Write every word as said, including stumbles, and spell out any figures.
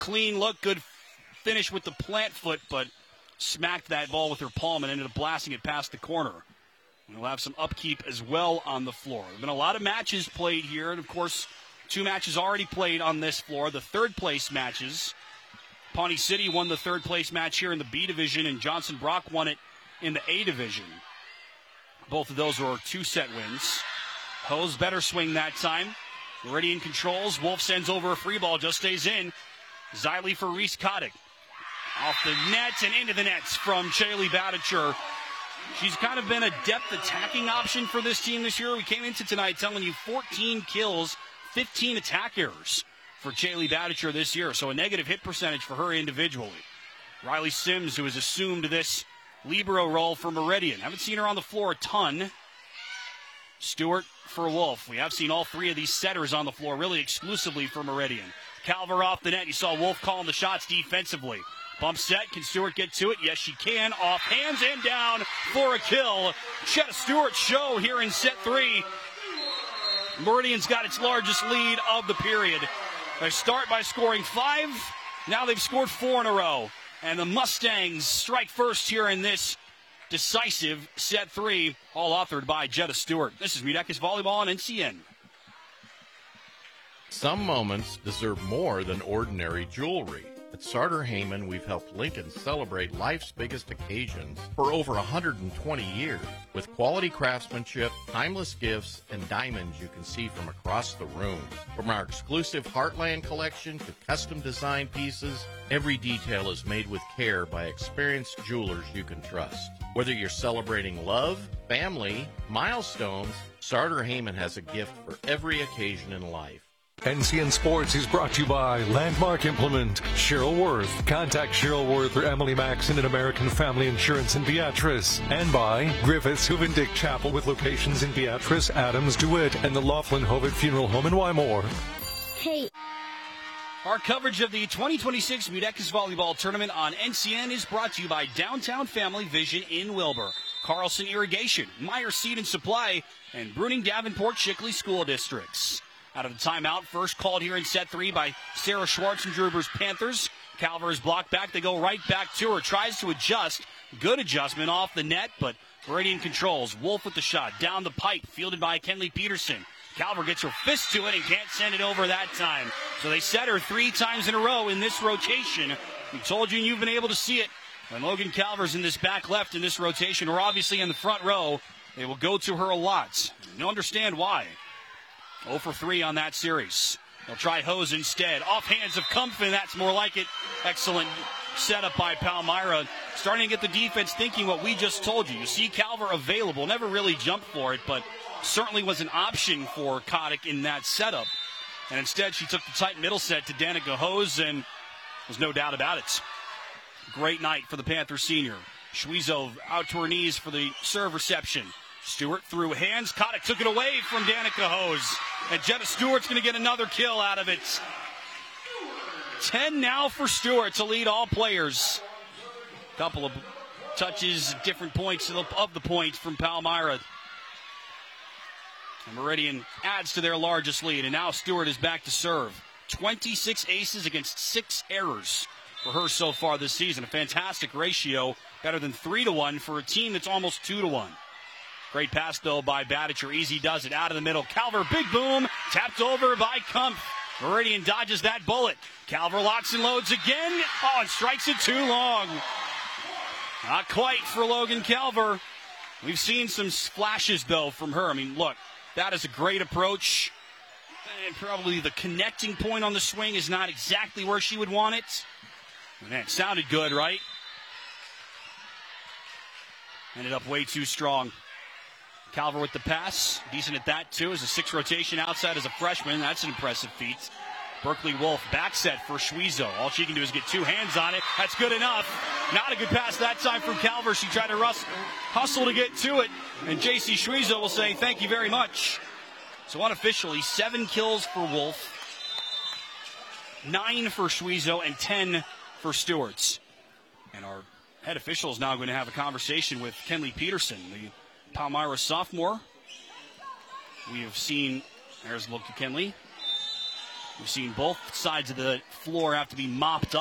clean look, good finish with the plant foot, but smacked that ball with her palm and ended up blasting it past the corner. And we'll have some upkeep as well on the floor. There have been a lot of matches played here, and of course, two matches already played on this floor. The third place matches. Pawnee City won the third place match here in the B division, and Johnson Brock won it in the A division. Both of those were two-set wins. Hose better swing that time. Meridian controls. Wolf sends over a free ball, just stays in. Xylee for Reese Kotick. Off the nets and into the nets from Shaylee Baticher. She's kind of been a depth attacking option for this team this year. We came into tonight telling you fourteen kills, fifteen attack errors for Shaylee Baticher this year, so a negative hit percentage for her individually. Riley Sims, who has assumed this libero role for Meridian. Haven't seen her on the floor a ton. Stewart for Wolf. We have seen all three of these setters on the floor really exclusively for Meridian. Calver off the net. You saw Wolf calling the shots defensively. Bump set. Can Stewart get to it? Yes, she can. Off hands and down for a kill. Chetta Stewart show here in set three. Meridian's got its largest lead of the period. They start by scoring five. Now they've scored four in a row. And the Mustangs strike first here in this decisive set three, all authored by Chetta Stewart. This is Mudecas Volleyball on N C N. Some moments deserve more than ordinary jewelry. At Sartor Heyman, we've helped Lincoln celebrate life's biggest occasions for over one hundred twenty years. With quality craftsmanship, timeless gifts, and diamonds you can see from across the room. From our exclusive Heartland collection to custom designed pieces, every detail is made with care by experienced jewelers you can trust. Whether you're celebrating love, family, milestones, Sartor Heyman has a gift for every occasion in life. N C N Sports is brought to you by Landmark Implement, Cheryl Worth. Contact Cheryl Worth or Emily Maxon at American Family Insurance in Beatrice. And by Griffiths Huvendick Chapel with locations in Beatrice, Adams, DeWitt, and the Laughlin Hovitt Funeral Home in Wymore. Hey. Our coverage of the twenty twenty-six Mudecas Volleyball Tournament on N C N is brought to you by Downtown Family Vision in Wilbur, Carlson Irrigation, Meyer Seed and Supply, and Bruning Davenport Shickley School Districts. Out of the timeout, first called here in set three by Sarah Schwartz and Drubers Panthers. Calver is blocked back. They go right back to her. Tries to adjust. Good adjustment off the net, but Meridian controls. Wolf with the shot. Down the pipe. Fielded by Kenley Peterson. Calver gets her fist to it and can't send it over that time. So they set her three times in a row in this rotation. We told you and you've been able to see it. When Logan Calver's in this back left in this rotation, or obviously in the front row, they will go to her a lot. You understand why. oh for three on that series. They'll try Hose instead. Off hands of Comfin, that's more like it. Excellent setup by Palmyra. Starting to get the defense thinking what we just told you. You see Calver available. Never really jumped for it, but certainly was an option for Kotick in that setup. And instead, she took the tight middle set to Danica Hose, and there's no doubt about it. Great night for the Panther senior. Schwezo out to her knees for the serve reception. Stewart through hands. Kotick took it away from Danica Hose. And Chetta Stewart's going to get another kill out of it. ten now for Stewart to lead all players. Couple of touches, different points of the points from Palmyra. And Meridian adds to their largest lead. And now Stewart is back to serve. twenty-six aces against six errors for her so far this season. A fantastic ratio. Better than three to one for a team that's almost two to one. Great pass, though, by Baticher. Easy does it. Out of the middle. Calver, big boom. Tapped over by Kumpf. Meridian dodges that bullet. Calver locks and loads again. Oh, and strikes it too long. Not quite for Logan Calver. We've seen some flashes, though, from her. I mean, look, that is a great approach. And probably the connecting point on the swing is not exactly where she would want it. Man, it sounded good, right? Ended up way too strong. Calver with the pass. Decent at that, too. As a six rotation outside as a freshman. That's an impressive feat. Berkeley Wolf back set for Schwezo. All she can do is get two hands on it. That's good enough. Not a good pass that time from Calver. She tried to rust, hustle to get to it. And J C Schwezo will say thank you very much. So unofficially, seven kills for Wolf. Nine for Schwezo and ten for Stewart's. And our head official is now going to have a conversation with Kenley Peterson, the Palmyra sophomore. We have seen, there's a look at Kenley. We've seen both sides of the floor have to be mopped up.